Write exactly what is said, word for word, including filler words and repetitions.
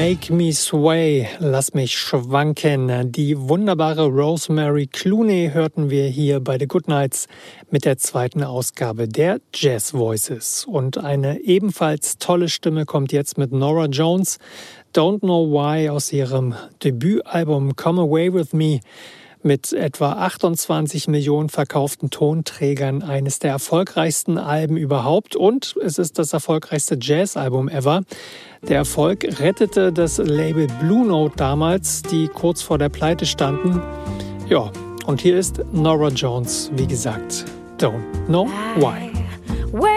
Make Me Sway, lass mich schwanken. Die wunderbare Rosemary Clooney hörten wir hier bei The Goodnights mit der zweiten Ausgabe der Jazz Voices. Und eine ebenfalls tolle Stimme kommt jetzt mit Norah Jones, Don't Know Why aus ihrem Debütalbum Come Away With Me. Mit etwa achtundzwanzig Millionen verkauften Tonträgern eines der erfolgreichsten Alben überhaupt und es ist das erfolgreichste Jazzalbum ever. Der Erfolg rettete das Label Blue Note damals, die kurz vor der Pleite standen. Ja, und hier ist Norah Jones, wie gesagt, Don't Know Why.